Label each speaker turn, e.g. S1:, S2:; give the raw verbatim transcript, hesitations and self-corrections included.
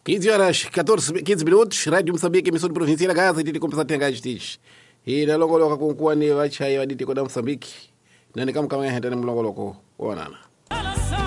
S1: quinze horas, catorze, quinze minutos, Rádio Moçambique, emissora provincial da Gaza, titi compensar tenga justiça. E na longoloka kunkuwa ni wachai waditi kwa Moçambique. Na ni kama kama henda ni mlongoloko. Wanana.